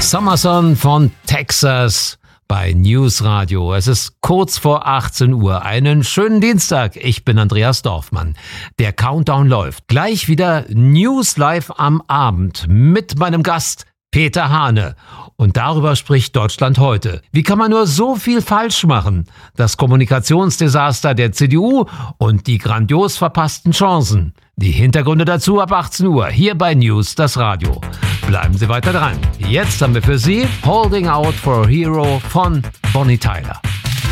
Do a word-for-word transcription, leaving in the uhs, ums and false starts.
Summerson von Texas bei News Radio. Es ist kurz vor achtzehn Uhr. Einen schönen Dienstag. Ich bin Andreas Dorfmann. Der Countdown läuft. Gleich wieder News Live am Abend mit meinem Gast Peter Hane. Und darüber spricht Deutschland heute. Wie kann man nur so viel falsch machen? Das Kommunikationsdesaster der C D U und die grandios verpassten Chancen. Die Hintergründe dazu ab achtzehn Uhr, hier bei News, das Radio. Bleiben Sie weiter dran. Jetzt haben wir für Sie Holding Out for a Hero von Bonnie Tyler.